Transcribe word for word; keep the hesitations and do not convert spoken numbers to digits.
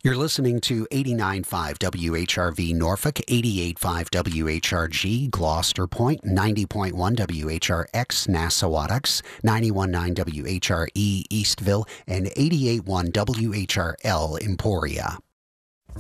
You're listening to eighty-nine point five W H R V Norfolk, eighty-eight point five W H R G Gloucester Point, ninety point one W H R X Nassawadox, ninety-one point nine W H R E Eastville, and eighty-eight point one W H R L Emporia.